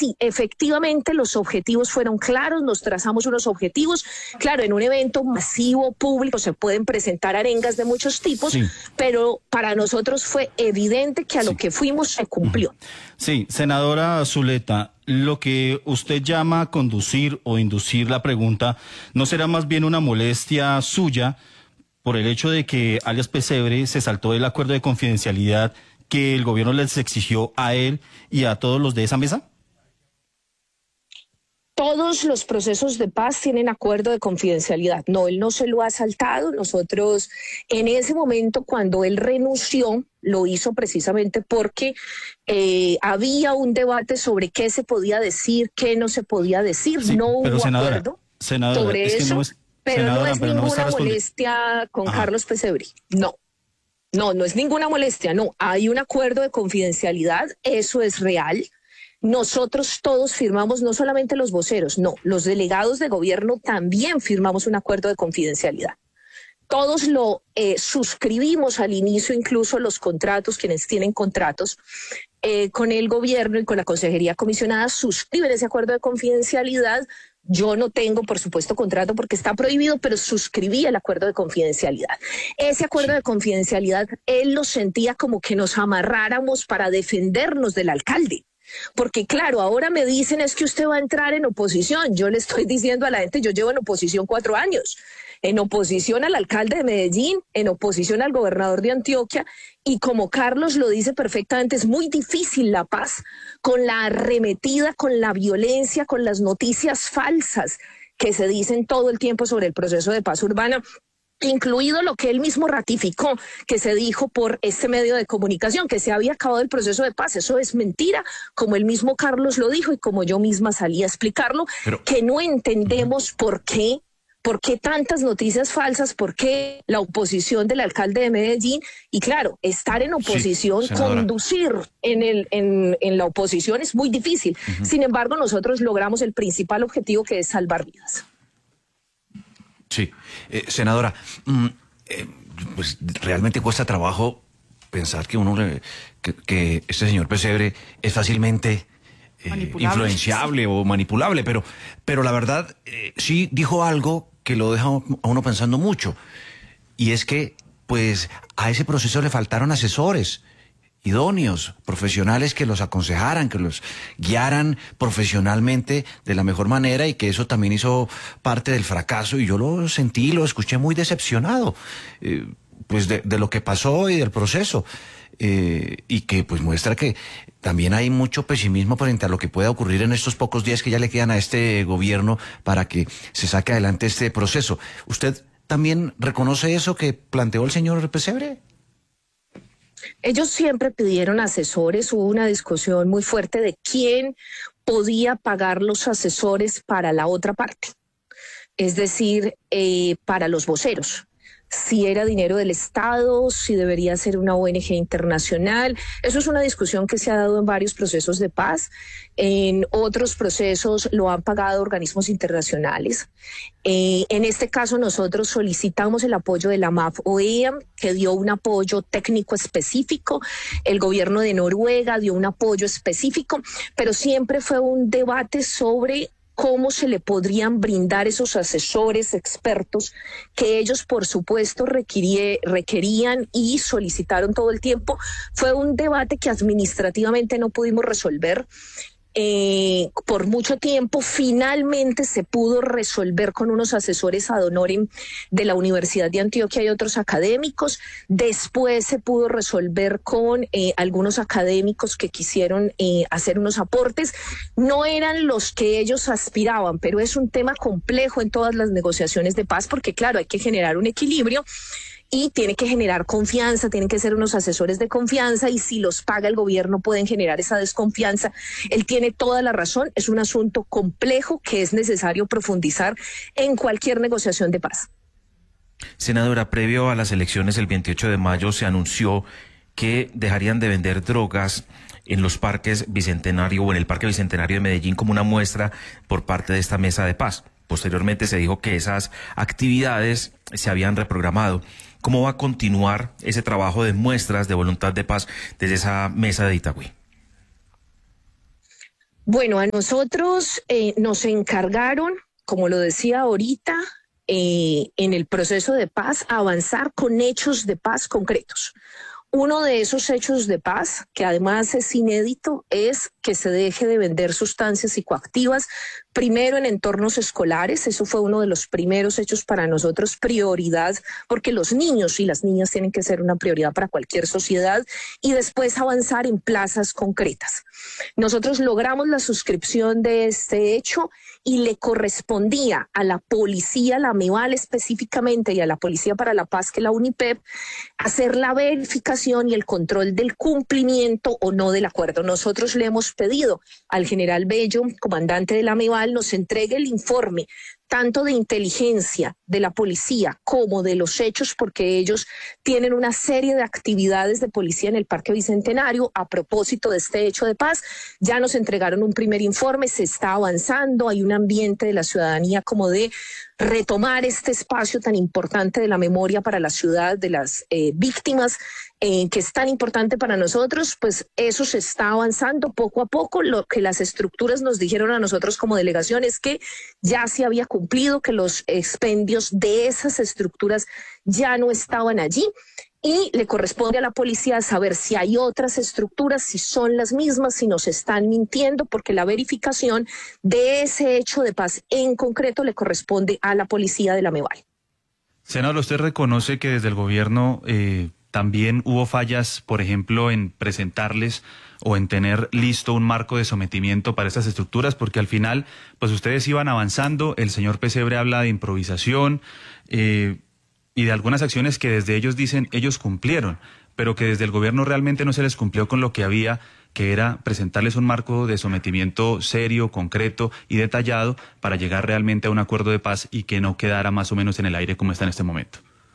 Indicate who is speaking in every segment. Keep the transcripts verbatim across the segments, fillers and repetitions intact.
Speaker 1: sí, efectivamente los objetivos fueron claros, nos trazamos unos objetivos. Claro, en un evento masivo, público, se pueden presentar arengas de muchos tipos, sí, pero para nosotros fue evidente que a sí. lo que fuimos se cumplió.
Speaker 2: Sí, senadora Zuleta, lo que usted llama conducir o inducir la pregunta, ¿no será más bien una molestia suya por el hecho de que alias Pesebre se saltó del acuerdo de confidencialidad que el gobierno les exigió a él y a todos los de esa mesa?
Speaker 1: Todos los procesos de paz tienen acuerdo de confidencialidad. No, él no se lo ha saltado. Nosotros, en ese momento, cuando él renunció, lo hizo precisamente porque eh, había un debate sobre qué se podía decir, qué no se podía decir. Sí, no hubo
Speaker 2: senadora,
Speaker 1: acuerdo
Speaker 2: senadora,
Speaker 1: sobre
Speaker 2: es que
Speaker 1: eso,
Speaker 2: no es,
Speaker 1: pero
Speaker 2: senadora,
Speaker 1: no es
Speaker 2: pero
Speaker 1: ninguna
Speaker 2: no
Speaker 1: molestia con
Speaker 2: Ajá.
Speaker 1: Carlos Pesebre. No. No, no es ninguna molestia, no. Hay un acuerdo de confidencialidad, eso es real. Nosotros todos firmamos, no solamente los voceros, no, los delegados de gobierno también firmamos un acuerdo de confidencialidad. Todos lo eh, suscribimos al inicio, incluso los contratos, quienes tienen contratos eh, con el gobierno y con la consejería comisionada suscriben ese acuerdo de confidencialidad. Yo no tengo, por supuesto, contrato porque está prohibido, pero suscribí el acuerdo de confidencialidad. Ese acuerdo sí. de confidencialidad, él lo sentía como que nos amarráramos para defendernos del alcalde. Porque claro, ahora me dicen es que usted va a entrar en oposición. Yo le estoy diciendo a la gente, yo llevo en oposición cuatro años. En oposición al alcalde de Medellín, en oposición al gobernador de Antioquia, y como Carlos lo dice perfectamente, es muy difícil la paz con la arremetida, con la violencia, con las noticias falsas que se dicen todo el tiempo sobre el proceso de paz urbana, incluido lo que él mismo ratificó, que se dijo por este medio de comunicación, que se había acabado el proceso de paz. Eso es mentira, como el mismo Carlos lo dijo y como yo misma salí a explicarlo, Pero... que no entendemos por qué ¿Por qué tantas noticias falsas? ¿Por qué la oposición del alcalde de Medellín? Y claro, estar en oposición, sí, conducir en, el, en, en la oposición es muy difícil. Uh-huh. Sin embargo, nosotros logramos el principal objetivo, que es salvar vidas.
Speaker 3: Sí, eh, senadora, mm, eh, pues realmente cuesta trabajo pensar que uno que, que este señor Pesebre es fácilmente eh, influenciable o manipulable, pero, pero la verdad eh, sí dijo algo que lo deja a uno pensando mucho, y es que pues a ese proceso le faltaron asesores idóneos, profesionales que los aconsejaran, que los guiaran profesionalmente de la mejor manera, y que eso también hizo parte del fracaso, y yo lo sentí, lo escuché muy decepcionado eh, pues de, de lo que pasó y del proceso, eh, y que pues muestra que también hay mucho pesimismo frente a lo que pueda ocurrir en estos pocos días que ya le quedan a este gobierno para que se saque adelante este proceso. ¿Usted también reconoce eso que planteó el señor Pesebre?
Speaker 1: Ellos siempre pidieron asesores, hubo una discusión muy fuerte de quién podía pagar los asesores para la otra parte, es decir, eh, para los voceros. Si era dinero del Estado, si debería ser una O N G internacional. Eso es una discusión que se ha dado en varios procesos de paz. En otros procesos lo han pagado organismos internacionales. Eh, en este caso nosotros solicitamos el apoyo de la M A F O E A M, que dio un apoyo técnico específico. El gobierno de Noruega dio un apoyo específico, pero siempre fue un debate sobre cómo se le podrían brindar esos asesores expertos que ellos, por supuesto, requirie, requerían y solicitaron todo el tiempo. Fue un debate que administrativamente no pudimos resolver. Eh, por mucho tiempo finalmente se pudo resolver con unos asesores ad honorem de la Universidad de Antioquia y otros académicos. Después se pudo resolver con eh, algunos académicos que quisieron eh, hacer unos aportes. No eran los que ellos aspiraban, pero es un tema complejo en todas las negociaciones de paz, porque claro, hay que generar un equilibrio y tiene que generar confianza, tienen que ser unos asesores de confianza, y si los paga el gobierno pueden generar esa desconfianza. Él tiene toda la razón, es un asunto complejo que es necesario profundizar en cualquier negociación de paz.
Speaker 4: Senadora, previo a las elecciones el veintiocho de mayo se anunció que dejarían de vender drogas en los parques Bicentenario o en el Parque Bicentenario de Medellín como una muestra por parte de esta mesa de paz. Posteriormente se dijo que esas actividades se habían reprogramado. ¿Cómo va a continuar ese trabajo de muestras de voluntad de paz desde esa mesa de Itagüí?
Speaker 1: Bueno, a nosotros eh, nos encargaron, como lo decía ahorita, eh, en el proceso de paz, avanzar con hechos de paz concretos. Uno de esos hechos de paz, que además es inédito, es que se deje de vender sustancias psicoactivas, primero en entornos escolares. Eso fue uno de los primeros hechos para nosotros, prioridad, porque los niños y las niñas tienen que ser una prioridad para cualquier sociedad, y después avanzar en plazas concretas. Nosotros logramos la suscripción de este hecho y le correspondía a la policía, la MEVAL específicamente, y a la Policía para la Paz, que es la UNIPEP, hacer la verificación y el control del cumplimiento o no del acuerdo. Nosotros le hemos pedido al general Bello, comandante de la MEVAL, nos entregue el informe tanto de inteligencia de la policía como de los hechos, porque ellos tienen una serie de actividades de policía en el Parque Bicentenario a propósito de este hecho de paz. Ya nos entregaron un primer informe, se está avanzando, hay un ambiente de la ciudadanía como de retomar este espacio tan importante de la memoria para la ciudad, de las eh, víctimas, eh, que es tan importante para nosotros. Pues eso se está avanzando poco a poco. Lo que las estructuras nos dijeron a nosotros como delegación es que ya se había cumplido, que los expendios de esas estructuras ya no estaban allí. Y le corresponde a la policía saber si hay otras estructuras, si son las mismas, si nos están mintiendo, porque la verificación de ese hecho de paz en concreto le corresponde a la policía de la MEVAL.
Speaker 5: Senador, ¿usted reconoce que desde el gobierno eh, también hubo fallas, por ejemplo, en presentarles o en tener listo un marco de sometimiento para estas estructuras? Porque al final, pues ustedes iban avanzando, el señor Pesebre habla de improvisación, eh, y de algunas acciones que desde ellos dicen ellos cumplieron, pero que desde el gobierno realmente no se les cumplió con lo que había, que era presentarles un marco de sometimiento serio, concreto y detallado para llegar realmente a un acuerdo de paz y que no quedara más o menos en el aire como está en este momento.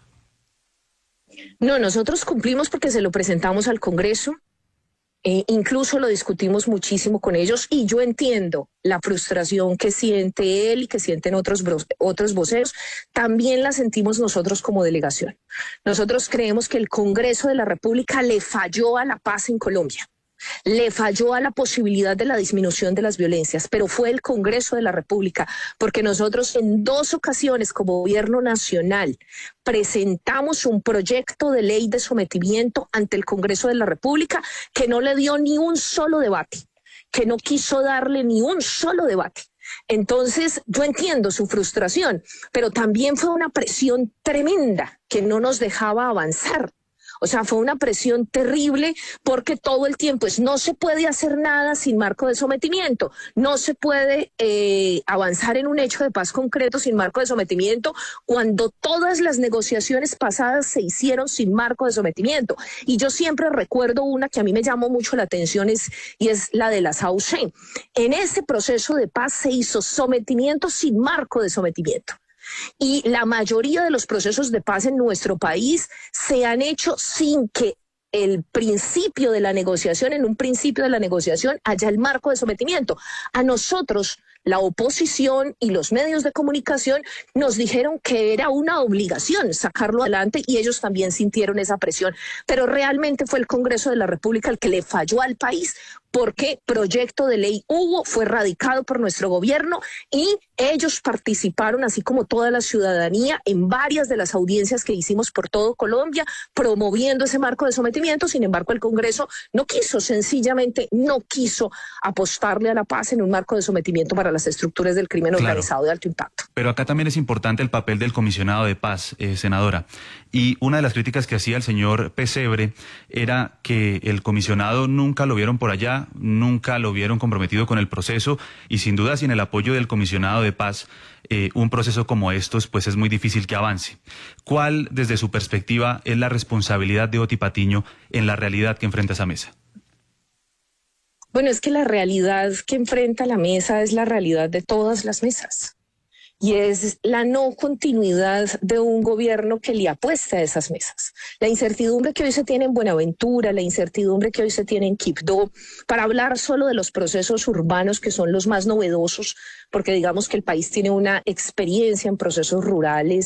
Speaker 1: No, nosotros cumplimos porque se lo presentamos al Congreso. Eh, incluso lo discutimos muchísimo con ellos, y yo entiendo la frustración que siente él y que sienten otros, otros voceros. También la sentimos nosotros como delegación. Nosotros creemos que el Congreso de la República le falló a la paz en Colombia. Le falló a la posibilidad de la disminución de las violencias, pero fue el Congreso de la República, porque nosotros en dos ocasiones como gobierno nacional presentamos un proyecto de ley de sometimiento ante el Congreso de la República que no le dio ni un solo debate, que no quiso darle ni un solo debate. Entonces, yo entiendo su frustración, pero también fue una presión tremenda que no nos dejaba avanzar. O sea, fue una presión terrible, porque todo el tiempo es no se puede hacer nada sin marco de sometimiento, no se puede eh, avanzar en un hecho de paz concreto sin marco de sometimiento, cuando todas las negociaciones pasadas se hicieron sin marco de sometimiento. Y yo siempre recuerdo una que a mí me llamó mucho la atención, es, y es la de la Saucé. En ese proceso de paz se hizo sometimiento sin marco de sometimiento. Y la mayoría de los procesos de paz en nuestro país se han hecho sin que el principio de la negociación, en un principio de la negociación, haya el marco de sometimiento. A nosotros, la oposición y los medios de comunicación nos dijeron que era una obligación sacarlo adelante, y ellos también sintieron esa presión. Pero realmente fue el Congreso de la República el que le falló al país, porque proyecto de ley hubo, fue radicado por nuestro gobierno, y ellos participaron, así como toda la ciudadanía, en varias de las audiencias que hicimos por todo Colombia, promoviendo ese marco de sometimiento. Sin embargo, el Congreso no quiso, sencillamente no quiso apostarle a la paz en un marco de sometimiento para las estructuras del crimen
Speaker 5: Claro.
Speaker 1: organizado de alto impacto.
Speaker 5: Pero acá también es importante el papel del comisionado de paz, eh, senadora. Y una de las críticas que hacía el señor Pesebre era que el comisionado nunca lo vieron por allá, nunca lo vieron comprometido con el proceso, y sin duda sin el apoyo del comisionado de paz, eh, un proceso como estos pues es muy difícil que avance. ¿Cuál, desde su perspectiva, es la responsabilidad de Oti Patiño en la realidad que enfrenta esa mesa?
Speaker 1: Bueno, es que la realidad que enfrenta la mesa es la realidad de todas las mesas. Y es la no continuidad de un gobierno que le apuesta a esas mesas. La incertidumbre que hoy se tiene en Buenaventura, la incertidumbre que hoy se tiene en Quibdó, para hablar solo de los procesos urbanos, que son los más novedosos, porque digamos que el país tiene una experiencia en procesos rurales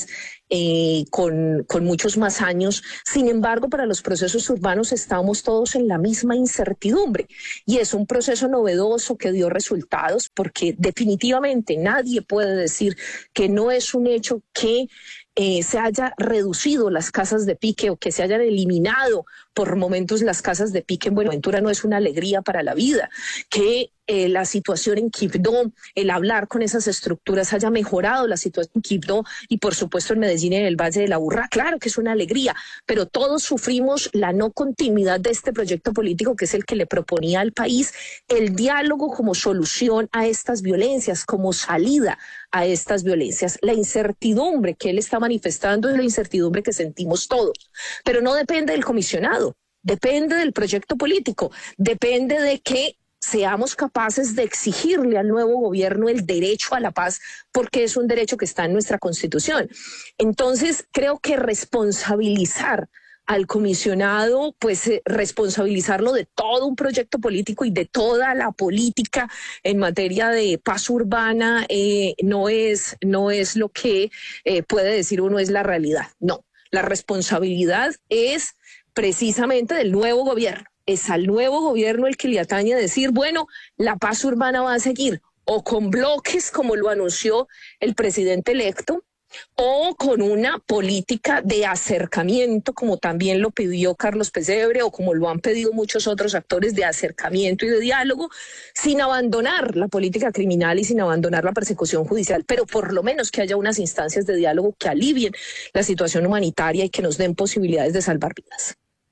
Speaker 1: eh, con, con muchos más años. Sin embargo, para los procesos urbanos estamos todos en la misma incertidumbre y es un proceso novedoso que dio resultados, porque definitivamente nadie puede decir que no es un hecho que eh, se haya reducido las casas de pique o que se hayan eliminado por momentos las casas de pique en Buenaventura. No es una alegría para la vida que eh, la situación en Quibdó, el hablar con esas estructuras haya mejorado la situación en Quibdó y por supuesto en Medellín y en el Valle de la Aburrá. Claro que es una alegría, pero todos sufrimos la no continuidad de este proyecto político, que es el que le proponía al país el diálogo como solución a estas violencias, como salida a estas violencias. La incertidumbre que él está manifestando es la incertidumbre que sentimos todos, pero no depende del comisionado, depende del proyecto político, depende de que seamos capaces de exigirle al nuevo gobierno el derecho a la paz, porque es un derecho que está en nuestra Constitución. Entonces, creo que responsabilizar al comisionado, pues eh, responsabilizarlo de todo un proyecto político y de toda la política en materia de paz urbana, eh, no es, no es lo que eh, puede decir uno es la realidad. No, la responsabilidad es precisamente del nuevo gobierno. Es al nuevo gobierno el que le atañe decir, bueno, la paz urbana va a seguir o con bloques, como lo anunció el presidente electo, o con una política de acercamiento, como también lo pidió Carlos Pesebre, o como lo han pedido muchos otros actores, de acercamiento y de diálogo, sin abandonar la política criminal y sin abandonar la persecución judicial, pero por lo menos que haya unas instancias de diálogo que alivien la situación humanitaria y que nos den posibilidades de salvar vidas.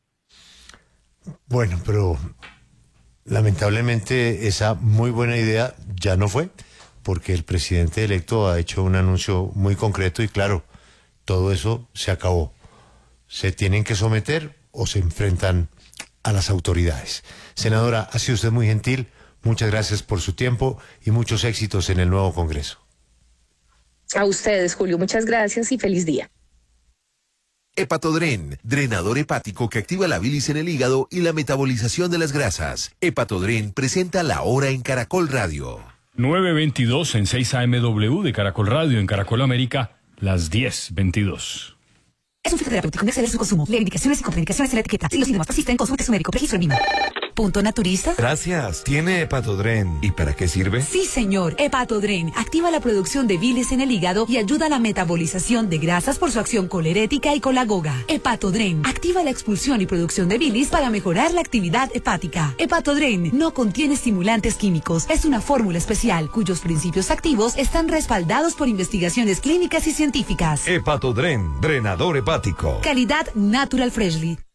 Speaker 6: Bueno, pero lamentablemente esa muy buena idea ya no fue, porque el presidente electo ha hecho un anuncio muy concreto y claro, todo eso se acabó. Se tienen que someter o se enfrentan a las autoridades. Senadora, ha sido usted muy gentil, muchas gracias por su tiempo y muchos éxitos en el nuevo Congreso.
Speaker 1: A ustedes, Julio, muchas gracias y feliz día.
Speaker 7: Hepatodren, drenador hepático que activa la bilis en el hígado y la metabolización de las grasas. Hepatodren presenta La Hora en Caracol Radio.
Speaker 8: nueve veintidós en seis A M W de Caracol Radio en Caracol América, las diez veintidós.
Speaker 9: Es un fitoterapéutico, no exceder su consumo. Leer indicaciones y contraindicaciones en la etiqueta. Si los síntomas persisten, consulte su médico. Registro en I N A. ¿Punto naturista?
Speaker 7: Gracias. ¿Tiene Hepatodren? ¿Y para qué sirve?
Speaker 9: Sí, señor. Hepatodren activa la producción de bilis en el hígado y ayuda a la metabolización de grasas por su acción colerética y colagoga. Hepatodren activa la expulsión y producción de bilis para mejorar la actividad hepática. Hepatodren no contiene estimulantes químicos. Es una fórmula especial cuyos principios activos están respaldados por investigaciones clínicas y científicas.
Speaker 7: Hepatodren, drenador hepático.
Speaker 9: Calidad Natural Freshly.